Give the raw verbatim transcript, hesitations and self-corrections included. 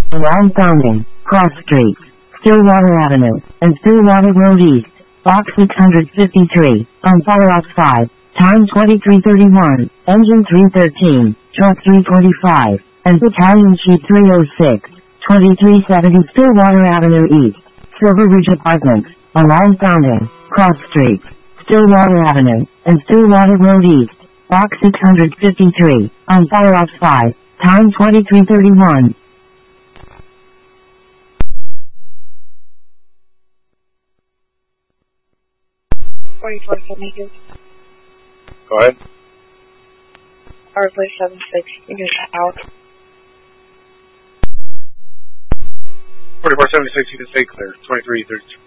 along Founding, Cross Street, Stillwater Avenue, and Stillwater Road East, Box six hundred fifty-three, on Fire Ops five, time twenty-three thirty-one, engine three thirteen, truck three twenty-five, and battalion chief three oh six, twenty-three seventy Stillwater Avenue East, Silver Ridge Apartments, along Founding, Cross Street, Stillwater Avenue, and Stillwater Road East, Box six hundred fifty-three, on Fire Ops five, time twenty-three thirty-one. forty-four seventy-two. Go ahead. Power play seven six, you can out. forty-four seventy-six, you can stay clear. twenty-three thirty-two.